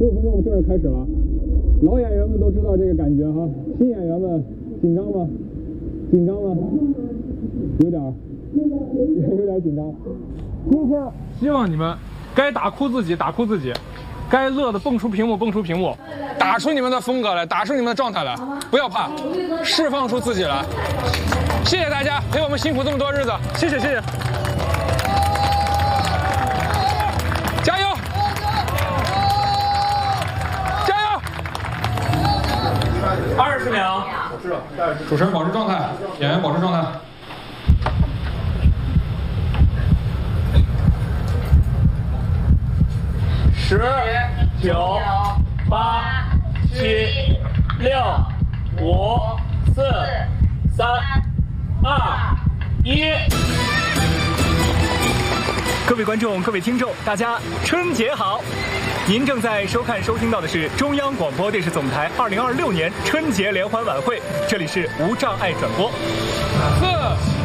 分钟正式开始了。老演员们都知道这个感觉哈，新演员们紧张吗？紧张吗？有点紧张。今天希望你们该打哭自己打哭自己，该乐的蹦出屏幕蹦出屏幕，打出你们的风格来，打出你们的状态来，不要怕，释放出自己来。谢谢大家陪我们辛苦这么多日子，谢谢谢谢。加油！加油！20秒。主持人保持状态，演员保持状态。10、9、8、7、6、5、4、3、2、1。 各位观众、各位听众，大家春节好！您正在收听到的是中央广播电视总台2026年春节联欢晚会，这里是无障碍转播。 4。